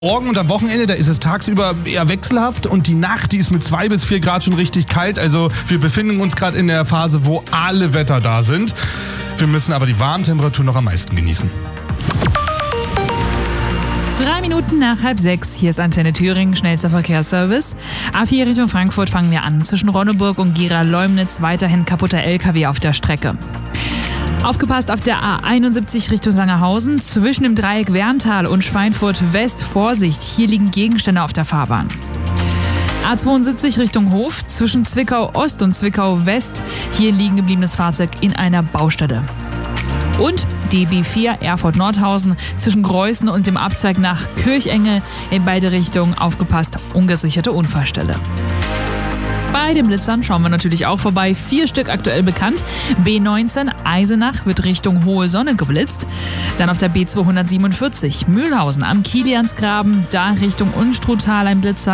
Morgen und am Wochenende, da ist es tagsüber eher wechselhaft und die Nacht, die ist mit 2 bis 4 Grad schon richtig kalt. Also wir befinden uns gerade in der Phase, wo alle Wetter da sind. Wir müssen aber die warmen Temperaturen noch am meisten genießen. 3 Minuten nach 5:30. Hier ist Antenne Thüringen, schnellster Verkehrsservice. A4 Richtung Frankfurt fangen wir an. Zwischen Ronneburg und Gera-Leumnitz weiterhin kaputter LKW auf der Strecke. Aufgepasst auf der A71 Richtung Sangerhausen. Zwischen dem Dreieck Werntal und Schweinfurt West Vorsicht. Hier liegen Gegenstände auf der Fahrbahn. A72 Richtung Hof. Zwischen Zwickau Ost und Zwickau West. Hier liegen gebliebenes Fahrzeug in einer Baustelle. Und DB4 Erfurt-Nordhausen zwischen Greußen und dem Abzweig nach Kirchengel in beide Richtungen. Aufgepasst, ungesicherte Unfallstelle. Bei den Blitzern schauen wir natürlich auch vorbei. 4 Stück aktuell bekannt. B19 Eisenach wird Richtung Hohe Sonne geblitzt. Dann auf der B247 Mühlhausen am Kiliansgraben, da Richtung Unstruttal ein Blitzer.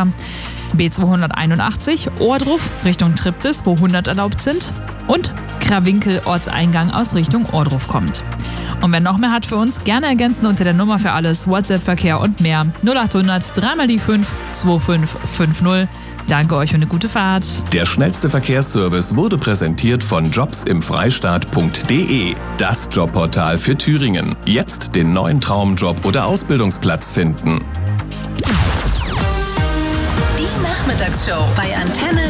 B281 Ohrdruf Richtung Triptis, wo 100 erlaubt sind. Und Krawinkel Ortseingang aus Richtung Ohrdruf kommt. Und wer noch mehr hat für uns, gerne ergänzen unter der Nummer für alles, WhatsApp-Verkehr und mehr 0800 3 mal die 5 2550. Danke euch und eine gute Fahrt. Der schnellste Verkehrsservice wurde präsentiert von jobsimfreistaat.de, das Jobportal für Thüringen. Jetzt den neuen Traumjob oder Ausbildungsplatz finden. Die Nachmittagsshow bei Antenne